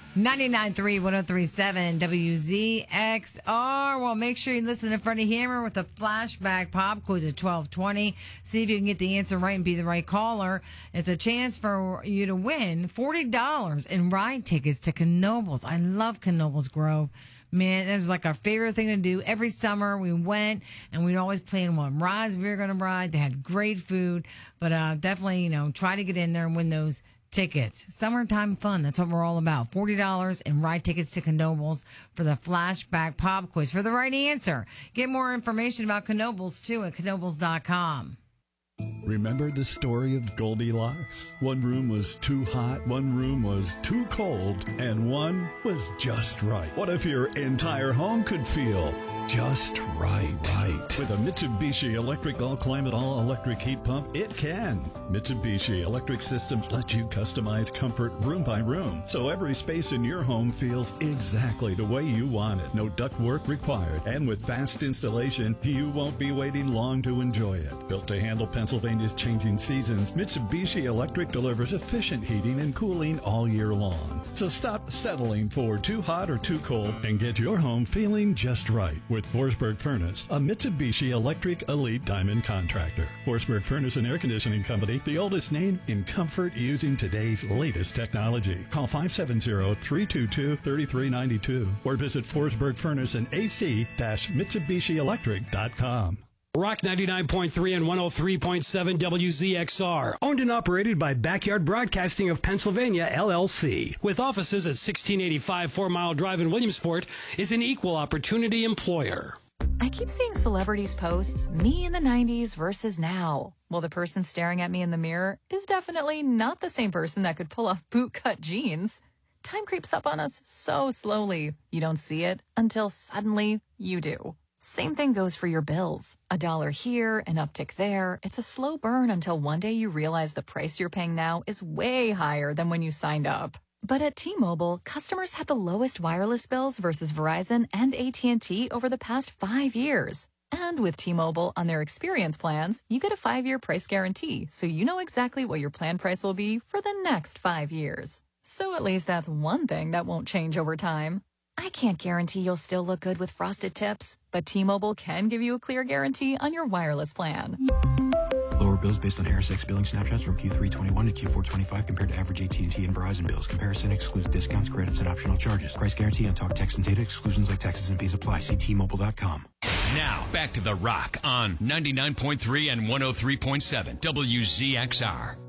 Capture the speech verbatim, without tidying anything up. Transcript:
ninety-nine point three, one oh three point seven W Z X R. Well, make sure you listen to Freddie Hammer with a flashback pop quiz at twelve twenty. See if you can get the answer right and be the right caller. It's a chance for you to win forty dollars in ride tickets to Knoebels. I love Knoebels Grove. Man, that was like our favorite thing to do. Every summer we went and we'd always plan what rides we were going to ride. They had great food, but uh, definitely, you know, try to get in there and win those tickets. Summertime fun. That's what we're all about. forty dollars in ride tickets to Knoebels for the flashback pop quiz for the right answer. Get more information about Knoebels too at knoebels dot com. Remember the story of Goldilocks? One room was too hot, one room was too cold, and one was just right. What if your entire home could feel just right? Right. With a Mitsubishi electric all-climate, all-electric heat pump, it can. Mitsubishi Electric Systems lets you customize comfort room by room, so every space in your home feels exactly the way you want it. No ductwork required. And with fast installation, you won't be waiting long to enjoy it. Built to handle Pennsylvania's changing seasons, Mitsubishi Electric delivers efficient heating and cooling all year long. So stop settling for too hot or too cold and get your home feeling just right with Forsberg Furnace, a Mitsubishi Electric Elite Diamond contractor. Forsberg Furnace and Air Conditioning Company, the oldest name in comfort using today's latest technology. Call five seven zero, three two two, three three nine two or visit Forsberg Furnace and A C Mitsubishi Electric dot com. Rock ninety-nine point three and one oh three point seven W Z X R. Owned and operated by Backyard Broadcasting of Pennsylvania, L L C. With offices at sixteen eighty-five Four Mile Drive in Williamsport, is an equal opportunity employer. I keep seeing celebrities posts, me in the nineties versus now. Well, the person staring at me in the mirror is definitely not the same person that could pull off bootcut jeans. Time creeps up on us so slowly. You don't see it until suddenly you do. Same thing goes for your bills. A dollar here, an uptick there. It's a slow burn until one day you realize the price you're paying now is way higher than when you signed up. But at T-Mobile, customers had the lowest wireless bills versus Verizon and A T and T over the past five years. And with T-Mobile on their experience plans, you get a five-year price guarantee, so you know exactly what your plan price will be for the next five years. So at least that's one thing that won't change over time. I can't guarantee you'll still look good with frosted tips, but T-Mobile can give you a clear guarantee on your wireless plan. Lower bills based on Harris X billing snapshots from Q three twenty-one to Q four twenty-five compared to average A T and T and Verizon bills. Comparison excludes discounts, credits, and optional charges. Price guarantee on talk, text, and data. Exclusions like taxes and fees apply. See T Mobile dot com. Now, back to The Rock on ninety-nine point three and one oh three point seven W Z X R.